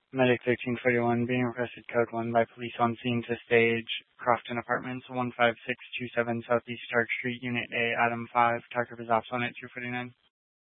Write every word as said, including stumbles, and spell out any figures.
Medic thirteen forty-one being requested code one by police on scene to stage Crofton Apartments, one five six two seven Southeast Stark Street, Unit A, Adam five. Target is ops on it, two forty-nine.